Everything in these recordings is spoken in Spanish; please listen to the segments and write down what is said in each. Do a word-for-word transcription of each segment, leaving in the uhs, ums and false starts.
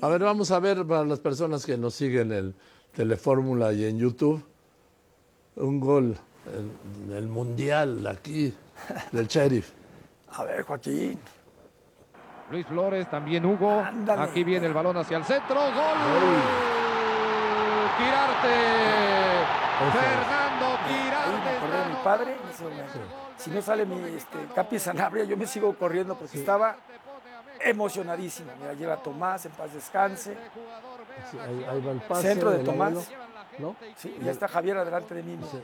A ver, vamos a ver para las personas que nos siguen en Telefórmula y en YouTube, un gol en el Mundial aquí del Sheriff. A ver, Joaquín. Luis Flores, también Hugo. Ándale. Aquí viene el balón hacia el centro. ¡Gol! ¡Quirarte! Fernando Ahí me Quirarte. acordé de mi padre en ese momento. Si no sale mi este, Capi Sanabria, yo me sigo corriendo porque estaba emocionadísimo. Mira, llega Tomás, en paz descanse. Sí, ahí, ahí va el pase. Centro de el Tomás. abuelo, ¿no? Sí, ya está Javier adelante de mí. Sí.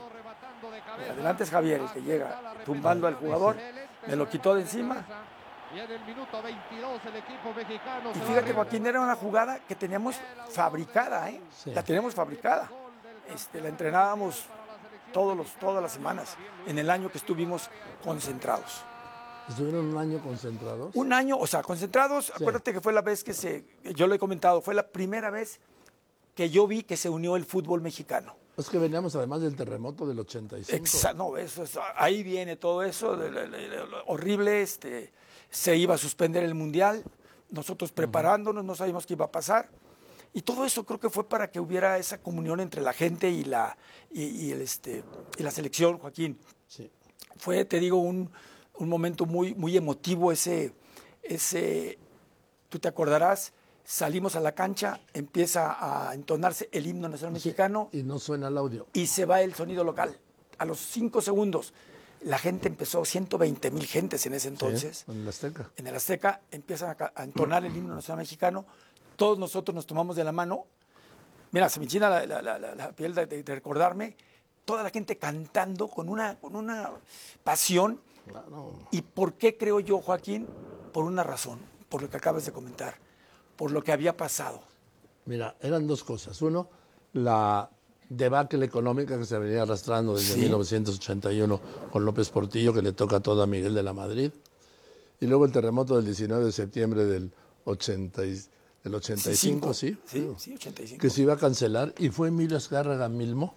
Mira, adelante es Javier, el que llega tumbando al jugador. Me lo quitó de encima. Y en el minuto veintidós el equipo mexicano. Y se va fíjate, arriba. Joaquín, era una jugada que teníamos fabricada, ¿eh? Sí. La tenemos fabricada. Este, la entrenábamos todos los, todas las semanas, en el año que estuvimos concentrados. ¿Estuvieron un año concentrados? Un año, o sea, concentrados, Sí. acuérdate que fue la vez que se, yo lo he comentado, fue la primera vez que yo vi que se unió el fútbol mexicano. Es que veníamos además del terremoto del ochenta y cinco. Exa- no, eso es- ahí viene todo eso, de- de- de- de- horrible, este, se iba a suspender el Mundial, nosotros preparándonos, no sabíamos qué iba a pasar, y todo eso creo que fue para que hubiera esa comunión entre la gente y la, y, y el, este, y la selección, Joaquín. Sí. Fue, te digo, un, un momento muy, muy emotivo ese, ese, tú te acordarás, salimos a la cancha, empieza a entonarse el himno nacional mexicano, Y no suena el audio. y se va el sonido local. A los cinco segundos, la gente empezó, ciento veinte mil gentes en ese entonces, Sí, en el Azteca. en el Azteca, empiezan a, ca- a entonar el himno nacional mexicano, todos nosotros nos tomamos de la mano, mira, se me enchina la, la- la- la- la piel de, de- de recordarme, toda la gente cantando con una, con una pasión. Claro. ¿Y por qué creo yo, Joaquín? Por una razón, por lo que acabas de comentar, por lo que había pasado. Mira, eran dos cosas. Uno, la debacle económica que se venía arrastrando desde Sí. mil novecientos ochenta y uno con López Portillo, que le toca todo a Miguel de la Madrid. Y luego el terremoto del diecinueve de septiembre del, ochenta y- del ochenta y cinco, ¿sí? Sí, sí, ochenta y cinco. Que se iba a cancelar. Y fue Emilio Azcárraga Milmo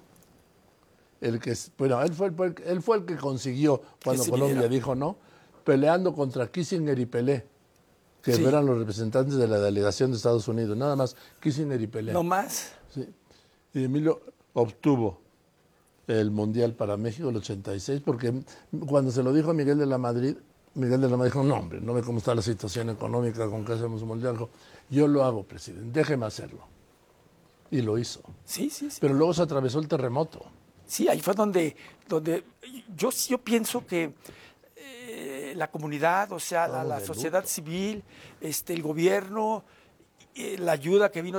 el que, bueno, él fue el, él fue el que consiguió, cuando se Colombia viniera. dijo no, peleando contra Kissinger y Pelé, que Sí. eran los representantes de la delegación de Estados Unidos, nada más Kissinger y Pelé. No más. Sí. Y Emilio obtuvo el Mundial para México el ochenta y seis, porque cuando se lo dijo a Miguel de la Madrid, Miguel de la Madrid dijo, no hombre, no ve cómo está la situación económica, con que hacemos un Mundial. Dijo, yo lo hago, presidente, déjeme hacerlo. Y lo hizo. Sí, sí, sí. Pero luego se atravesó el terremoto. Sí, ahí fue donde, donde yo, yo pienso que eh, la comunidad, o sea, la, Estábamos la de sociedad luto. civil, este, el gobierno, eh, la ayuda que vino